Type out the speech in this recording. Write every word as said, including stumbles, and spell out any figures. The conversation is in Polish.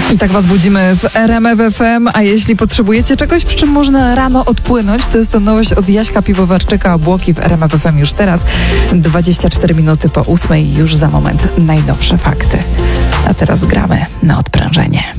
I tak was budzimy w R M F F M, a jeśli potrzebujecie czegoś, przy czym można rano odpłynąć, to jest to nowość od Jaśka Piwowarczyka, obłoki w R M F F M już teraz, dwadzieścia cztery minuty po ósmej, już za moment najnowsze fakty. A teraz gramy na odprężenie.